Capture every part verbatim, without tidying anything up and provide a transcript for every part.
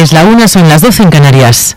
Es la una, son las doce en Canarias.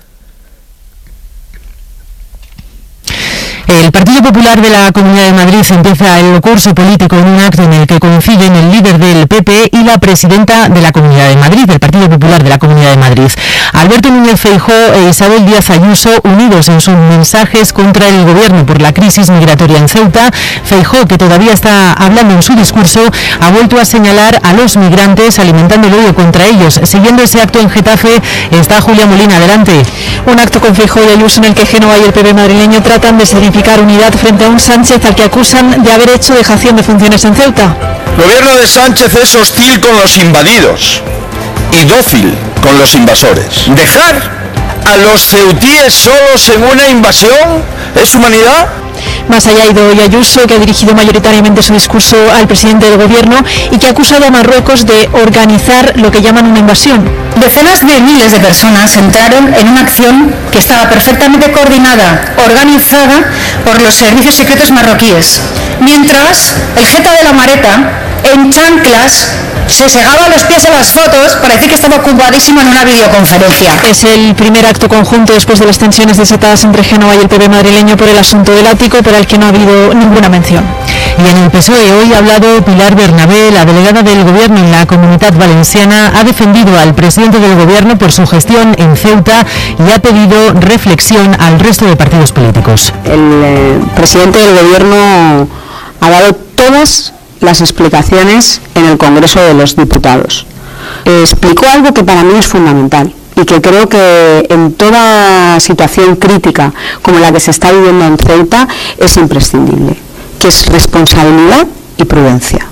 El Partido Popular de la Comunidad de Madrid empieza el curso político en un acto en el que coinciden el líder del P P y la presidenta de la Comunidad de Madrid, del Partido Popular de la Comunidad de Madrid. Alberto Núñez Feijóo e Isabel Díaz Ayuso, unidos en sus mensajes contra el gobierno por la crisis migratoria en Ceuta. Feijóo, que todavía está hablando en su discurso, ha vuelto a señalar a los migrantes, alimentando el odio contra ellos. Siguiendo ese acto en Getafe está Julia Molina. Adelante. Un acto con Feijóo y Ayuso en el que Génova y el P P madrileño tratan de serificar unidad frente a un Sánchez al que acusan de haber hecho dejación de funciones en Ceuta. El gobierno de Sánchez es hostil con los invadidos y dócil con los invasores. Dejar a los ceutíes solos en una invasión es humanidad. Más allá ha ido hoy Ayuso, que ha dirigido mayoritariamente su discurso al presidente del gobierno y que ha acusado a Marruecos de organizar lo que llaman una invasión. Decenas de miles de personas entraron en una acción que estaba perfectamente coordinada, organizada por los servicios secretos marroquíes, mientras el jeta de la Mareta, en chanclas, se segaba los pies en las fotos para decir que estaba ocupadísimo en una videoconferencia. Es el primer acto conjunto después de las tensiones desatadas entre Génova y el P P madrileño por el asunto del ático, para el que no ha habido ninguna mención. Y en el P S O E hoy ha hablado Pilar Bernabé, la delegada del Gobierno en la Comunitat Valenciana. Ha defendido al presidente del Gobierno por su gestión en Ceuta y ha pedido reflexión al resto de partidos políticos. El eh, presidente del Gobierno ha dado todas las explicaciones en el Congreso de los Diputados. Eh, explicó algo que para mí es fundamental y que creo que en toda situación crítica como la que se está viviendo en Ceuta es imprescindible, que es responsabilidad y prudencia.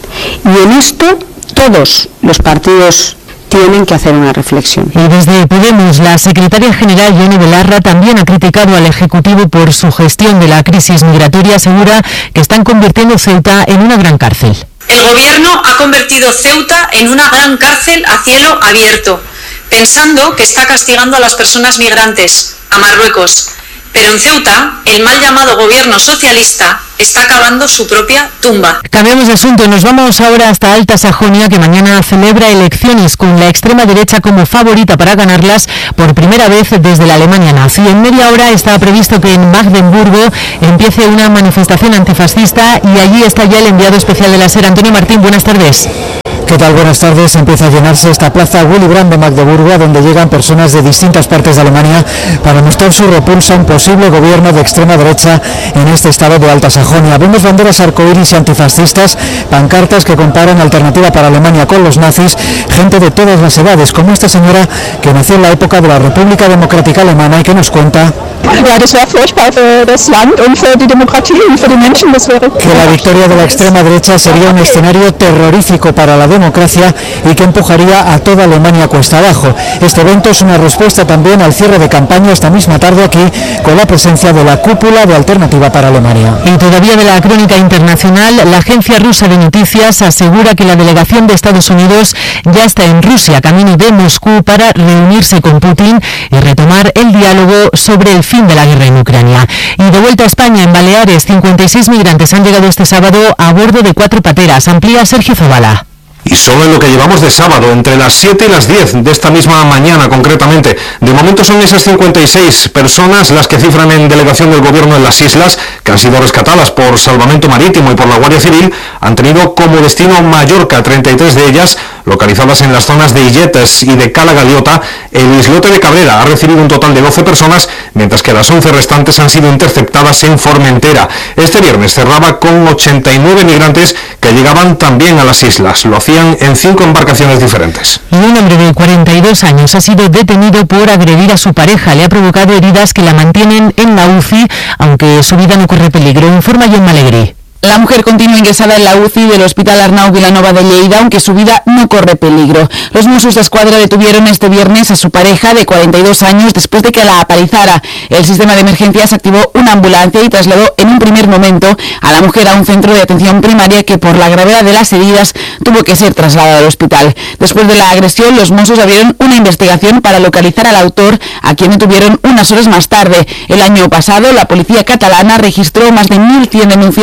Y en esto todos los partidos tienen que hacer una reflexión. Y desde Podemos, la secretaria general Yone Belarra también ha criticado al Ejecutivo por su gestión de la crisis migratoria. Asegura que están convirtiendo Ceuta en una gran cárcel. El gobierno ha convertido Ceuta en una gran cárcel a cielo abierto, pensando que está castigando a las personas migrantes, a Marruecos. Pero en Ceuta, el mal llamado gobierno socialista está cavando su propia tumba. Cambiamos de asunto, nos vamos ahora hasta Alta Sajonia, que mañana celebra elecciones con la extrema derecha como favorita para ganarlas por primera vez desde la Alemania nazi. En media hora está previsto que en Magdeburgo empiece una manifestación antifascista y allí está ya el enviado especial de la SER, Antonio Martín. Buenas tardes. ¿Qué tal? Buenas tardes. Empieza a llenarse esta plaza Willy Brandt de Magdeburgo, donde llegan personas de distintas partes de Alemania para mostrar su repulsa a un posible gobierno de extrema derecha en este estado de Alta Sajonia. Vemos banderas arcoíris y antifascistas, pancartas que comparan Alternativa para Alemania con los nazis, gente de todas las edades, como esta señora que nació en la época de la República Democrática Alemana y que nos cuenta que la victoria de la extrema derecha sería un escenario terrorífico para la democracia y que empujaría a toda Alemania cuesta abajo. Este evento es una respuesta también al cierre de campaña esta misma tarde aquí, con la presencia de la cúpula de Alternativa para Alemania. Y todavía de la crónica internacional, la agencia rusa de noticias asegura que la delegación de Estados Unidos ya está en Rusia, camino de Moscú, para reunirse con Putin y retomar el diálogo sobre el fin de la guerra en Ucrania. Y de vuelta a España, en Baleares, cincuenta y seis migrantes han llegado este sábado a bordo de cuatro pateras. Amplía Sergio Zavala. Y solo en lo que llevamos de sábado, entre las siete y las diez de esta misma mañana concretamente. De momento son esas cincuenta y seis personas las que cifran en delegación del gobierno en las islas, que han sido rescatadas por Salvamento Marítimo y por la Guardia Civil. Han tenido como destino Mallorca, treinta y tres de ellas localizadas en las zonas de Illetes y de Cala Galiota. El islote de Cabrera ha recibido un total de doce personas, mientras que las once restantes han sido interceptadas en Formentera. Este viernes cerraba con ochenta y nueve migrantes que llegaban también a las islas. Lo hacían en cinco embarcaciones diferentes. Y un hombre de cuarenta y dos años ha sido detenido por agredir a su pareja. Le ha provocado heridas que la mantienen en la U C I, aunque su vida no corre peligro. Informa John Malegrí. La mujer continúa ingresada en la U C I del Hospital Arnau Vilanova de Lleida, aunque su vida no corre peligro. Los Mossos d'Esquadra detuvieron este viernes a su pareja de cuarenta y dos años después de que la apalizara. El sistema de emergencias activó una ambulancia y trasladó en un primer momento a la mujer a un centro de atención primaria que, por la gravedad de las heridas, tuvo que ser trasladada al hospital. Después de la agresión, los Mossos abrieron una investigación para localizar al autor, a quien detuvieron unas horas más tarde. El año pasado, la policía catalana registró más de mil cien denuncias por violencia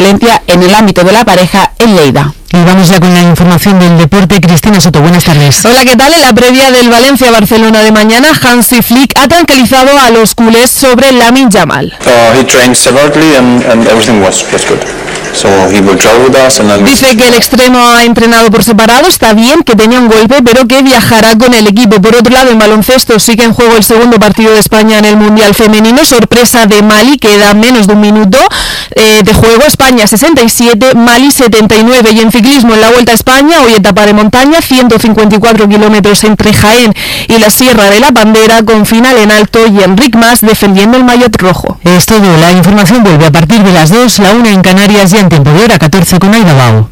violencia en el ámbito de la pareja en Lleida. Y vamos ya con la información del deporte. Cristina Soto, buenas tardes. Hola, ¿qué tal? En la previa del Valencia-Barcelona de mañana, Hansi Flick ha tranquilizado a los culés sobre Lamine Yamal. Uh, he trained severely and, and everything was, was good. So he will travel with us and then... Dice que el extremo ha entrenado por separado, está bien, que tenía un golpe, pero que viajará con el equipo. Por otro lado, en baloncesto sigue en juego el segundo partido de España en el Mundial Femenino. Sorpresa de Mali, queda menos de un minuto eh, de juego. España sesenta y siete, Mali setenta y nueve. Y en ciclismo, en la Vuelta a España, hoy etapa de montaña, ciento cincuenta y cuatro kilómetros entre Jaén y la Sierra de la Bandera, con final en alto y Enric Mas defendiendo el maillot rojo. Es todo, la información vuelve a partir de las dos, la una en Canarias y en tiempo de hora catorce con Aida Bao.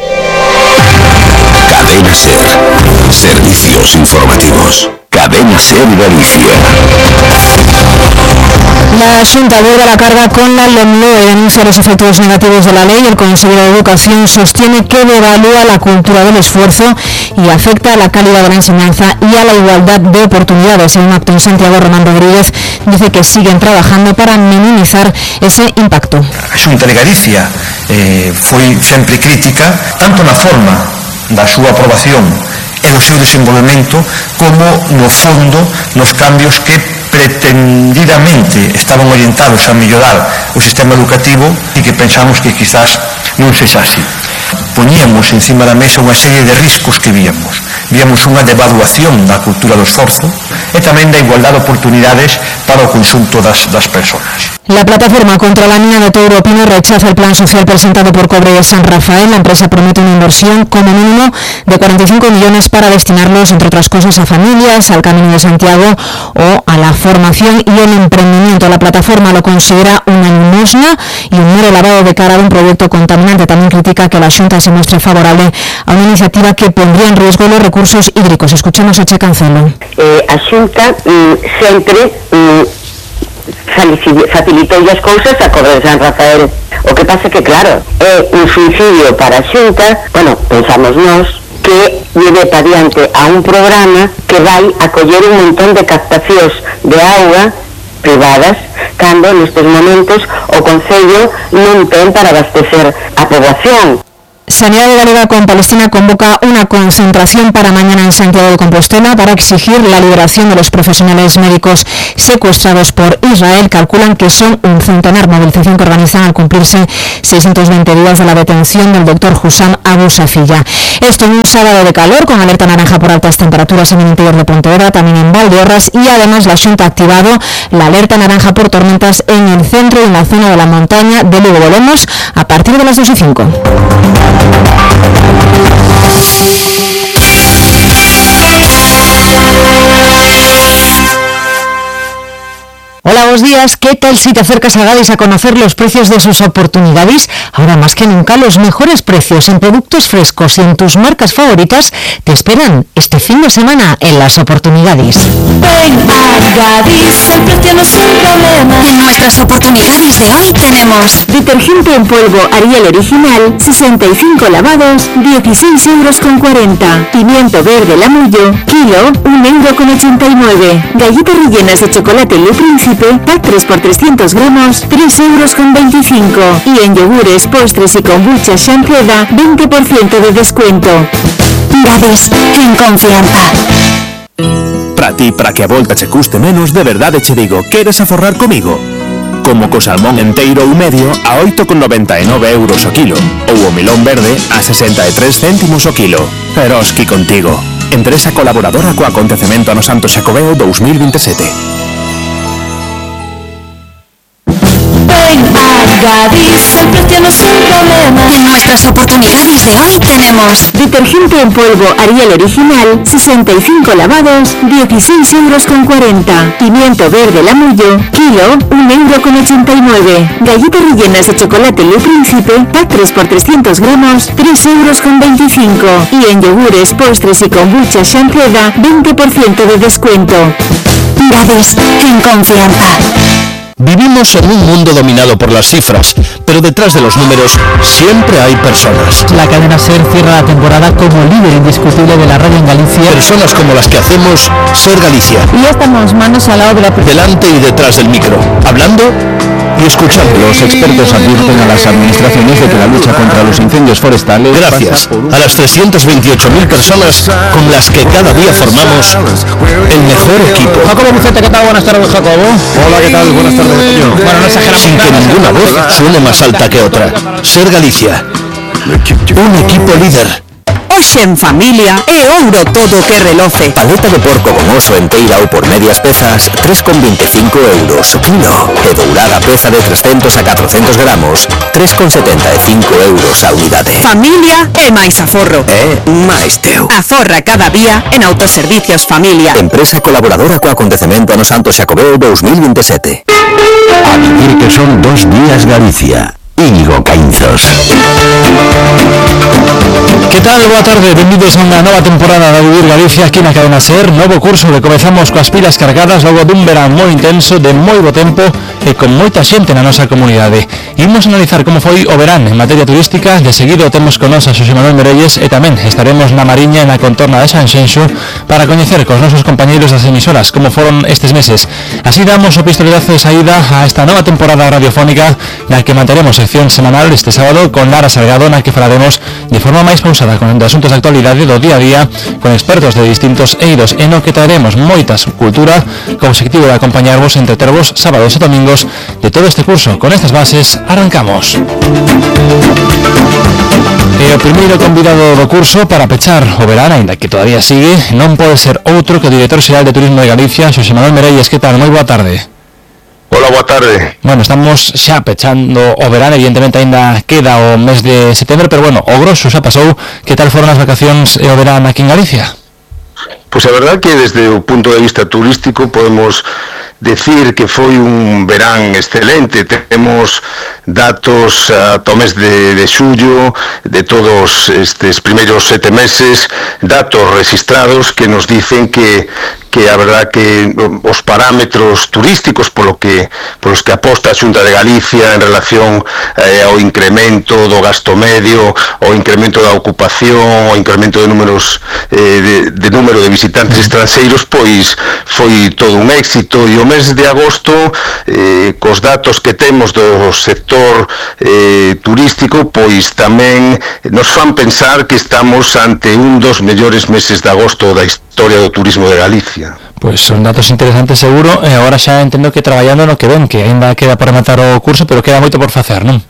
Cadena SER. Servicios informativos. Cadena SER Galicia. La Xunta vuelve a la carga con la LOMLOE, denuncia los efectos negativos de la ley. El Consejo de Educación sostiene que devalúa la cultura del esfuerzo y afecta a la calidad de la enseñanza y a la igualdad de oportunidades. En un acto en Santiago, Román Rodríguez dice que siguen trabajando para minimizar ese impacto. A Xunta de Galicia eh, foi sempre crítica tanto na forma da súa aprobación e do seu desenvolvemento como no fondo nos cambios que pretendidamente estaban orientados a mellorar o sistema educativo e que pensamos que quizás non sexa así. Poñíamos encima da mesa unha serie de riscos que víamos. Víamos unha devaluación da cultura do esforzo e tamén da igualdade de oportunidades para o conxunto das, das persoas. La plataforma contra la mina de Touro Pino rechaza el plan social presentado por Cobre de San Rafael. La empresa promete una inversión como mínimo de cuarenta y cinco millones para destinarlos, entre otras cosas, a familias, al Camino de Santiago o a la formación y el emprendimiento. La plataforma lo considera una limosna y un mero lavado de cara de un proyecto contaminante. También critica que la Xunta se muestre favorable a una iniciativa que pondría en riesgo los recursos hídricos. Escuchamos a Che Cancelo. Eh, a Xunta mm, sempre mm, facilitou as cousas a Cobre de San Rafael. O que pasa que, claro, é un suicidio para a Xunta, bueno, pensamos nós, que lleve para diante a un programa que vai acoller un montón de captacións de auga privadas, cando nestes momentos o Concello non ten para abastecer a poboación. Sanidad Galega con Palestina convoca una concentración para mañana en Santiago de Compostela para exigir la liberación de los profesionales médicos secuestrados por Israel. Calculan que son un centenar, movilización que organizan al cumplirse seiscientos veinte días de la detención del doctor Hussam Abu Safiyya. Esto en un sábado de calor con alerta naranja por altas temperaturas en el interior de Pontevedra, también en Valdeorras, y además la Xunta ha activado la alerta naranja por tormentas en el centro y en la zona de la montaña de Lugo. Volvemos a partir de las dos y cinco. Hola, buenos días. ¿Qué tal si te acercas a Gadis a conocer los precios de sus oportunidades? Ahora más que nunca, los mejores precios en productos frescos y en tus marcas favoritas te esperan este fin de semana en las oportunidades. Ven a Gadis, el precio no es un problema. En nuestras oportunidades de hoy tenemos detergente en polvo Ariel original, sesenta y cinco lavados, dieciséis euros con cuarenta. Pimiento verde Lamullo, kilo, un euro con ochenta y nueve. Galletas rellenas de chocolate Le Príncipe, pack tres por trescientos gramos, tres euros con veinticinco. Y en yogures, postres y kombucha Champreda, veinte por ciento de descuento. Gadis, en confianza. Para ti, para que a volta che custe menos, de verdade che digo, queres aforrar comigo? Como co salmón enteiro ou medio a oito con noventa e nove euros o kilo, ou o melón verde a sesenta e tres céntimos o kilo. Eroski contigo. Empresa colaboradora co acontecemento no Santo Xacobeo dous mil veintisiete. Gadis, el precio no es un problema. En nuestras oportunidades de hoy tenemos detergente en polvo Ariel original, sesenta y cinco lavados, dieciséis euros con cuarenta. Pimiento verde Lamullo, kilo, un euro con ochenta y nueve. Galletas rellenas de chocolate Le Príncipe, pack tres por trescientos gramos, tres euros con veinticinco. Y en yogures, postres y kombucha Champreda, veinte por ciento de descuento. Gadis, en confianza. Vivimos en un mundo dominado por las cifras, pero detrás de los números siempre hay personas. La cadena SER cierra la temporada como líder indiscutible de la radio en Galicia. Personas como las que hacemos SER Galicia. Y ya estamos manos a la obra. Delante y detrás del micro, hablando Y escuchad, los expertos advierten a las administraciones de que la lucha contra los incendios forestales... Gracias a las trescientas veintiocho mil personas con las que cada día formamos el mejor equipo. Jacobo Buceta, ¿qué tal? Buenas tardes, Jacobo. Hola, ¿qué tal? Buenas tardes, Antonio. Bueno, no exageramos. Sin que ninguna voz suene más alta que otra. Ser Galicia. Un equipo líder. Hoxe en familia é ouro todo que reloce. Paleta de porco con oso enteira ou por medias pezas, tres con veinticinco euros o kilo. E dourada peza de trescentos a catrocentos gramos, tres con setenta e cinco euros a unidade. Familia é máis aforro. É máis teu. Aforra cada día en Autoservicios Familia. Empresa colaboradora co acontecemento no Santo Xacobeo dos mil veintisiete. A vivir que son dos días Galicia. Íñigo Caínzos. Que tal? Boa tarde, benvidos a unha nova temporada de Vivir Galicia aquí na Cadena Ser. Novo curso que comezamos coas pilas cargadas logo dun verán moi intenso, de moi bo tempo e con moita xente na nosa comunidade. Imos analizar como foi o verán en materia turística. De seguido temos con nos a Xosé Manuel Merelles e tamén estaremos na Mariña e na contorna de Sanxenxo para coñecer cos nosos compañeiros das emisoras como foron estes meses. Así damos o pistoletazo de saída a esta nova temporada radiofónica na que manteremos sección semanal este sábado con Lara Salgado, na que falaremos de forma máis pausada con de asuntos de actualidade do día a día con expertos de distintos eidos e no que traeremos moitas cultura co objetivo de acompañarvos e entretervos sábados e domingos de todo este curso. Con estas bases arrancamos. E o primeiro convidado do curso para pechar o verán, aínda que todavía sigue, non pode ser outro que o director xeral de Turismo de Galicia, Xosé Manuel Merelles. Que tal? Moi boa tarde. Hola, boa tarde. Bueno, estamos xa pechando o verán, evidentemente ainda queda o mes de setembro, pero bueno, o grosso xa pasou. Que tal foron as vacacións e o verán aquí en Galicia? Pois a verdade que desde o punto de vista turístico podemos decir que foi un verán excelente. Temos datos ata o mes de, de xullo de todos estes primeiros sete meses, datos registrados que nos dicen que que a verdad que os parámetros turísticos polo que polos que aposta a Xunta de Galicia en relación eh, ao incremento do gasto medio, ao incremento da ocupación, ao incremento de números eh, de, de número de visitantes estranxeiros, pois foi todo un éxito. E o mes de agosto, eh, cos datos que temos do sector eh, turístico, pois tamén nos fan pensar que estamos ante un dos mellores meses de agosto da historia do turismo de Galicia. Pois son datos interesantes seguro, e agora xa entendo que traballando no que ven, que ainda queda por rematar o curso, pero queda moito por facer, non?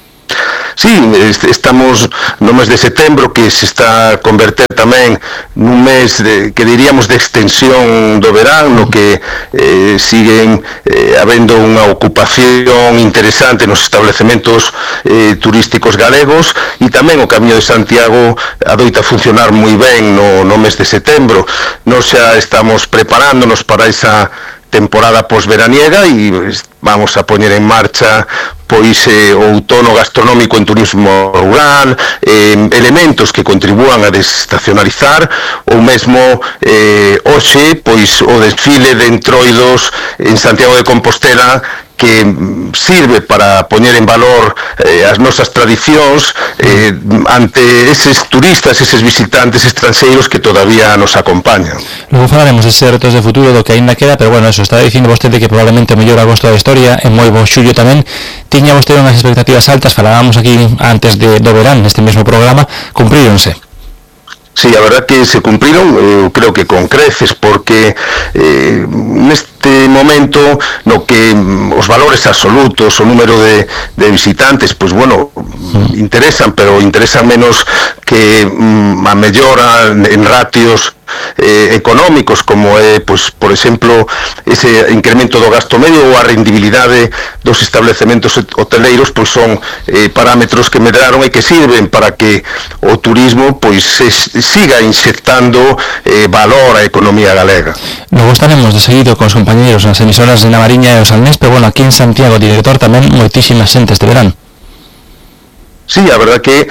Sí, estamos no mes de setembro, que se está a converter tamén nun mes de, que diríamos de extensión do verán, no que eh, siguen eh, habendo unha ocupación interesante nos establecementos eh, turísticos galegos, e tamén o Camiño de Santiago adoita funcionar moi ben no, no mes de setembro. Nos xa estamos preparándonos para esa temporada posveraniega e vamos a poñer en marcha pois eh, o outono gastronómico en turismo rural, eh, elementos que contribúan a desestacionalizar, ou mesmo eh, hoxe pois o desfile de entroidos en Santiago de Compostela, que sirve para poñer en valor eh, as nosas tradicións eh, ante eses turistas, eses visitantes estranxeiros que todavía nos acompañan. Logo falaremos de retos de futuro do que ainda queda, pero bueno, eso, está dicindo vostede que probablemente o mellor agosto da historia, en moi bo xullo tamén. Tiña vostede unhas expectativas altas, falábamos aquí antes de, do verán, neste mesmo programa, cumpríronse. Sí, a verdad que se cumpriron, eh, creo que con creces, porque eh, neste momento no que mm, os valores absolutos, o número de, de visitantes, pues bueno, mm. interesan, pero interesan menos que mm, a mellora en ratios eh, económicos, como é, pues, por exemplo, ese incremento do gasto medio ou a rendibilidade dos establecementos hoteleiros, pois son eh, parámetros que medraron e que sirven para que o turismo pois se, siga inxectando eh, valor á economía galega. Logo estaremos de seguido con os compañeros nas emisoras de Na Mariña e o Salnés, pero bueno, aquí en Santiago, director, tamén moitísimas xente este verán. Sí, a verdad que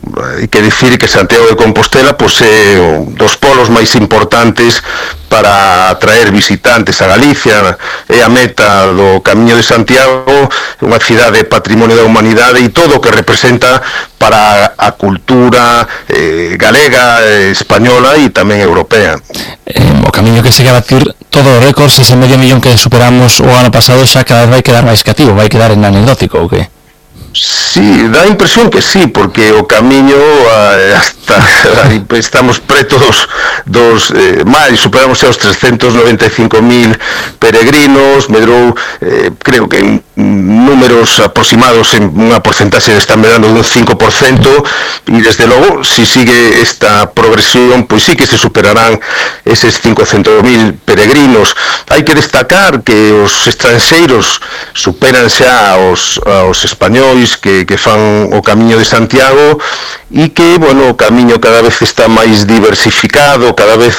hai que dicir que Santiago de Compostela pois, é un dos polos máis importantes para atraer visitantes a Galicia, é a meta do Camiño de Santiago, unha cidade patrimonio da humanidade e todo o que representa para a cultura eh, galega, eh, española e tamén europea. Eh, o camiño que segue a batir todos os récords, ese medio millón que superamos o ano pasado xa cada vez vai quedar máis cativo, vai quedar en anecdótico, ou que? Sí, dá a impresión que sí, porque o camiño eh, hasta estamos preto dos, dos eh, máis, superamos xa os trescentos noventa e cinco mil peregrinos, medrou, eh, creo que en números aproximados en unha porcentaxe están medrando dun cinco por cento e desde logo, se si sigue esta progresión, pois sí que se superarán eses cincocentos mil peregrinos. Hai que destacar que os estranxeiros superan xa aos, aos españois que, que fan o Camiño de Santiago e que, bueno, o camiño cada vez está máis diversificado, cada vez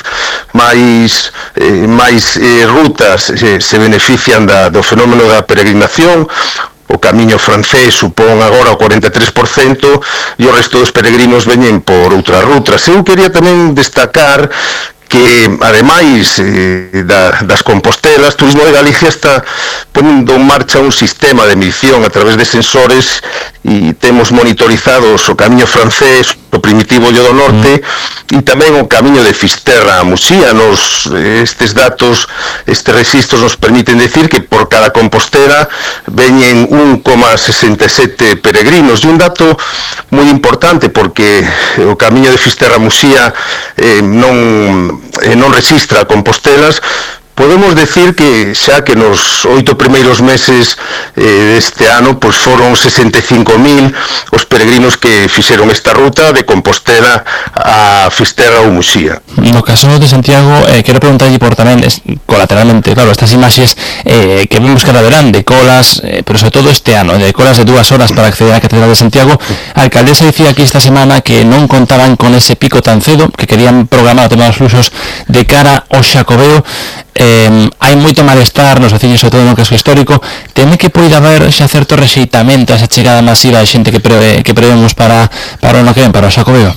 máis eh, máis eh, rutas eh, se benefician da, do fenómeno da peregrinación. O camiño francés supón agora o cuarenta e tres por cento e o resto dos peregrinos veñen por outras rutas. Eu quería tamén destacar que, ademais eh, da, das Compostelas, Turismo de Galicia está ponendo en marcha un sistema de medición a través de sensores e temos monitorizados o camiño francés, o primitivo Ollo do Norte e tamén o camiño de Fisterra a Muxía. Nos, estes datos, estes registros nos permiten decir que por cada Compostela veñen un coma sesenta e sete peregrinos, e un dato moi importante porque o camiño de Fisterra a Muxía eh, non e non registra Compostelas. Podemos decir que xa que nos oito primeiros meses eh, deste ano pois foron sesenta e cinco mil os peregrinos que fixeron esta ruta de Compostela a Fisterra ou Muxía. No caso de Santiago, eh, quero preguntarlle por tamén, es, colateralmente, claro, estas imaxes eh, que vemos cada verán de colas, eh, pero sobre todo este ano, de colas de dúas horas para acceder á Catedral de Santiago. A alcaldesa dicía aquí esta semana que non contaban con ese pico tan cedo, que querían programar o tema dos fluxos de cara ao Xacobeo. Eh, hai moito malestar nos veciños, sobre todo no casco histórico. Teme que poida haber xa certo rexeitamento a esa chegada masiva de xente que, pre, que prevemos para, para o no que ven, para o Xacobeo?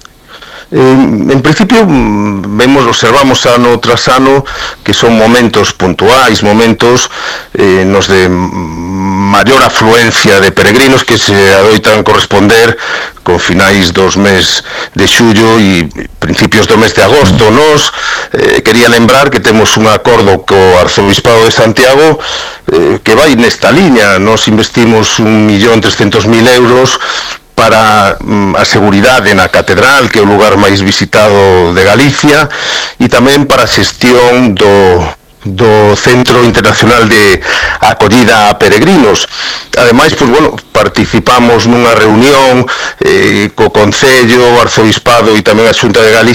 Eh, en principio vemos, observamos ano tras ano que son momentos puntuais, momentos eh, nos de maior afluencia de peregrinos que se adoitan corresponder con finais dos mes de xullo e principios do mes de agosto. Nos eh, quería lembrar que temos un acordo co Arzobispado de Santiago eh, que vai nesta liña. Nos investimos un millón trescentos mil euros para mm, a seguridade na Catedral, que é o lugar máis visitado de Galicia, e tamén para a xestión do do Centro Internacional de Acollida a Peregrinos. Ademais, pois, bueno, participamos nunha reunión eh, co Concello, o Arzobispado e tamén a Xunta de Galicia